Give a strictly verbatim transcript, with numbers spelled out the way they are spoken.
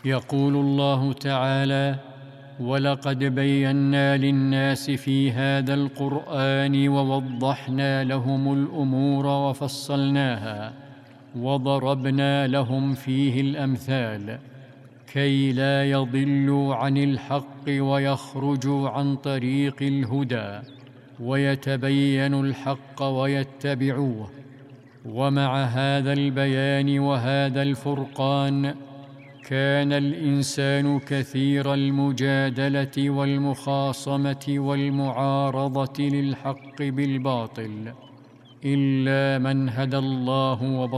يقول الله تعالى: ولقد بينا للناس في هذا القرآن ووضحنا لهم الأمور وفصلناها وضربنا لهم فيه الأمثال كي لا يضلوا عن الحق ويخرجوا عن طريق الهدى ويتبينوا الحق ويتبعوه. ومع هذا البيان وهذا الفرقان كان الإنسان كثير المجادلة والمخاصمة والمعارضة للحق بالباطل إلا من هدى الله وبصره.